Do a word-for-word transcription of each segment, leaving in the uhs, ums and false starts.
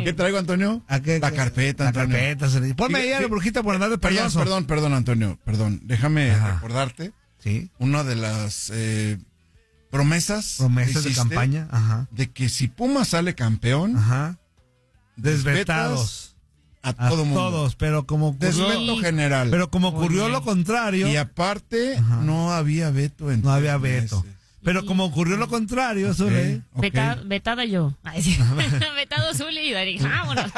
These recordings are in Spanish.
¿Qué traigo, Antonio? ¿A qué, la qué? carpeta, La Antonio. carpeta. Se... Ponme ahí a la brujita por andar de Perdón, payaso. perdón, perdón, Antonio. Perdón. Déjame Ajá. recordarte. Sí. Una de las eh, promesas. Promesas que de hiciste, campaña. Ajá. De que si Pumas sale campeón. Ajá. Desvetados. A, A todo mundo. todos, pero como ocurrió, Desveto general. pero como ocurrió Oye. lo contrario. Y aparte, Ajá. no había veto en No había tres veto. meses. Pero como ocurrió lo contrario, Ok, Zule. ok. Veta- vetada yo. Ay, sí. Vetado Zuli y Dari. Vámonos.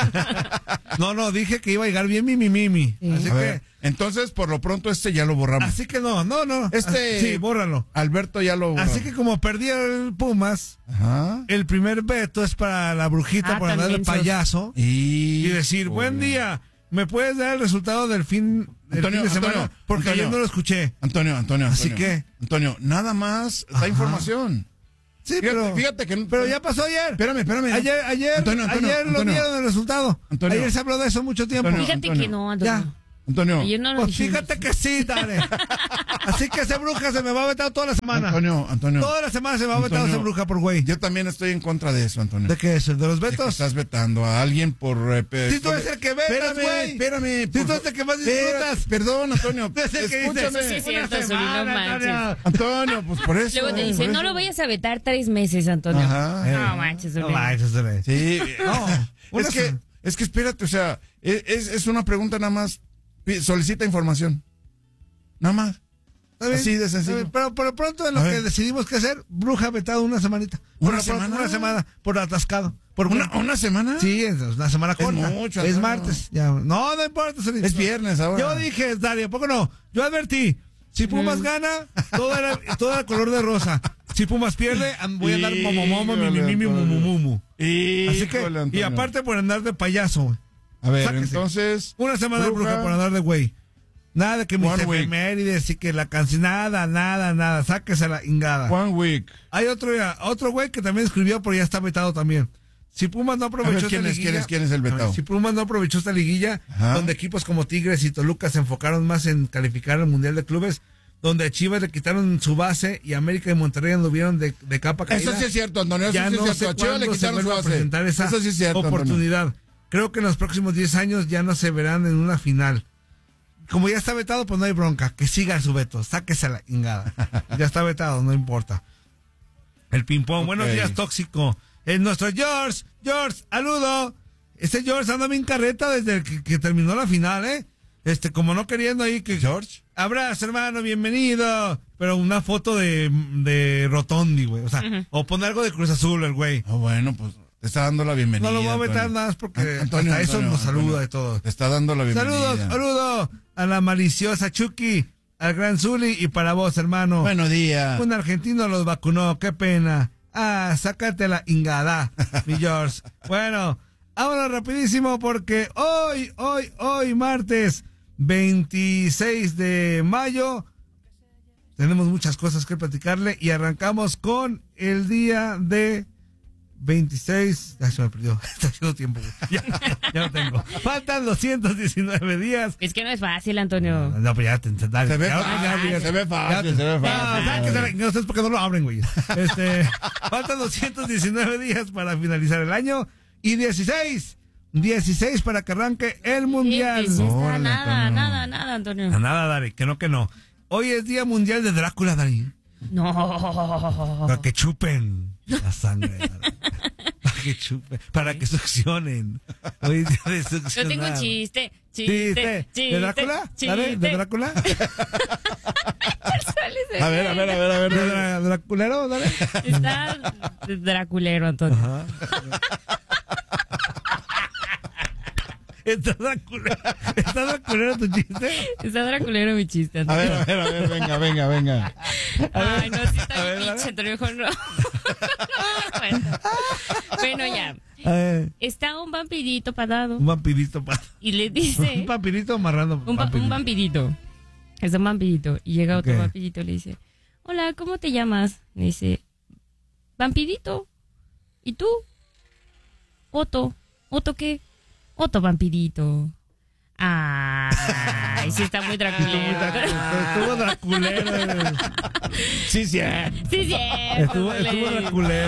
No, no, dije que iba a llegar bien mi mi mimi. Sí. Así A ver, que, entonces, por lo pronto, este ya lo borramos. así que no, no, no. Este- Sí, bórralo. Alberto ya lo borró. Así que como perdí el Pumas, Ajá. el primer veto es para la brujita Ah, por andar de también sos- payaso Y, y decir, buen día, ¿me puedes dar el resultado del fin, del Antonio, fin de semana? Antonio, Porque Antonio. ayer no lo escuché. Antonio, Antonio, Así Antonio. que- Antonio, nada más da Ajá. información. Sí, Fíjate, pero, fíjate que... pero ya pasó ayer. Espérame, espérame. Ayer, ayer, Antonio, Antonio, ayer lo Antonio. dieron el resultado. Antonio. Ayer se habló de eso mucho tiempo. Antonio. Fíjate que no, Ya. Antonio. Antonio, Ayer no lo Pues dijimos. fíjate que sí, dale. Así que esa bruja se me va a vetar toda la semana. Antonio, Antonio. Toda la semana se me va a vetar Antonio, esa bruja por güey. Yo también estoy en contra de eso, Antonio. ¿De qué es? ¿De los De que vetos? estás vetando a alguien por... eh, pe- Si tú eres el que vetas, Espérame, güey. espérame. Si por tú eres el que más disfrutas. Espera, Perdón, Antonio. Tú eres el que dice, Escúchame. Sí, sí, una cierto, Zuli, no semana, manches. Antonio. Antonio, pues por eso. Luego te por dice, no eso. lo vayas a vetar tres meses, Antonio. Ajá. No manches, No Zuli. manches, Zule. Sí. No, una es que, se- es que espérate, o sea, es, es una pregunta nada más. Pi- Solicita información. Nada más. ¿Está bien? Así de sencillo. Está bien, Pero por lo pronto en lo A que ver. decidimos que hacer, bruja vetado una semanita. Por ¿Una lo pronto, semana? Una semana, por atascado. Por ¿Una, güey. una semana? Sí, es una semana Es corta. mucho, es Antonio. martes. Ya. No, no importa. Zuli. Es viernes ahora. Yo dije, Daria, ¿a poco no? Yo advertí, si Pumas gana, todo era, todo era color de rosa. Si Pumas pierde, am- voy a andar momo momo, mi mi mi mi mu mu mu mu. Así que, Híjole, y Antonio. aparte por andar de payaso, güey. A ver, sáquese. entonces. Una semana de bruja por andar de güey. Nada de que mis One week. efemérides y que la canción, nada, nada, nada. Sáquese la ingada. One week. Hay otro, ya, otro güey que también escribió, pero ya está vetado también. Si Pumas no aprovechó A ver, ¿quién esta es, liguilla, quién es, quién es el vetado? Si Pumas no aprovechó esta liguilla, Ajá. donde equipos como Tigres y Toluca se enfocaron más en calificar al Mundial de Clubes, donde a Chivas le quitaron su base y América y Monterrey anduvieron de, de capa caída. Eso sí es cierto, Antonio. Eso ya sí es no cierto. sé A Chivas le cuándo se quitaron su vuelva a base. presentar esa Eso sí es cierto, Antonio. oportunidad. Creo que en los próximos diez años ya no se verán en una final. Como ya está vetado, pues no hay bronca. Que siga su veto. Sáquese la ingada. Ya está vetado, no importa. El ping-pong. Ok. Buenos días, tóxico. Es nuestro George. George, saludo. Este George anda bien carreta desde que, que terminó la final, ¿eh? Este, como no queriendo ahí que... George. Abrazo, hermano, bienvenido. Pero una foto de, de Rotondi, güey. O sea, Ujú. o poner algo de Cruz Azul, el güey. Oh, bueno, pues te está dando la bienvenida. No lo voy a meter Antonio. nada más porque An- Antonio, hasta eso Antonio, nos saluda Antonio. y todo. Te está dando la bienvenida. Saludos, saludos a la maliciosa Chucky, al gran Zuli y para vos, hermano. Buenos días. Un argentino los vacunó, qué pena. Ah, sácate la ingada, mi George. Bueno, vámonos rapidísimo porque hoy, hoy, hoy, martes veintiséis de mayo, tenemos muchas cosas que platicarle y arrancamos con el día de veintiséis. Ya se me perdió, está haciendo tiempo. Ya, ya lo tengo. Faltan doscientos diecinueve días. Es que no es fácil, Antonio. No, pues ya te dale, Se ve ya, fácil, ya, ya, se ve fácil, ya te- se ve No, fácil. sáquese la- no sé por qué no lo abren, güey. Este, faltan doscientos diecinueve días para finalizar el año y dieciséis, dieciséis para que arranque el mundial. Sí, sí, está Órale, nada, Antonio. nada, nada, Antonio. Nada, Dari, que no, que no. Hoy es Día Mundial de Drácula, Dari. No. Para que chupen la sangre, Dari. Para que chupen, para que succionen. Hoy es día de succionar. Yo tengo un chiste, ¿Chiste? chiste, chiste. ¿De Drácula? ¿Dale? ¿De Drácula? Sales A ver, a ver, a ver, a ver. ¿De Drá- Draculero? Dale. Está draculero, Antonio. Ajá. ¿Está Draculero? ¿Está Draculero tu chiste? Está draculero mi chiste, A Antonio. ver, a ver, a ver, venga, venga, venga. Ay, no, sí está a ver, bien dale. pinche, Antonio, mejor no. bueno. Bueno, ya. Eh, Está un vampirito parado un vampirito. Pa y le dice... un vampirito amarrando. Un, va- un vampirito. Es un vampirito. Y llega otro Ok. vampirito y le dice, hola, ¿cómo te llamas? Le dice, vampirito. ¿Y tú? Otto. ¿Otto qué? Otto vampirito. Ay, sí está muy draculero. Estuvo Draculero. Sí, sí. Sí, sí. Estuvo, estuvo Draculero.